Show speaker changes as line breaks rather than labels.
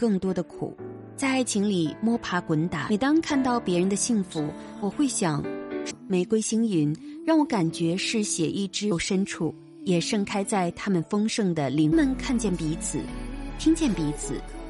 更多的苦。在爱情里摸爬滚打，每当看到别人的幸福，我会想，玫瑰星云让我感觉是写意之深处，也盛开在他们丰盛的灵们看见彼此，听见彼此，